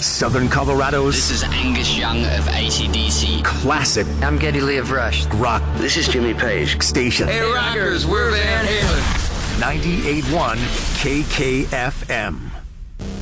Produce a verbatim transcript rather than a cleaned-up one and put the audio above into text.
Southern Colorado's. This is Angus Young of A C D C. Classic. I'm Geddy Lee of Rush. Rock. This is Jimmy Page. Station. Hey, rockers, we're Van Halen. ninety-eight point one K K F M.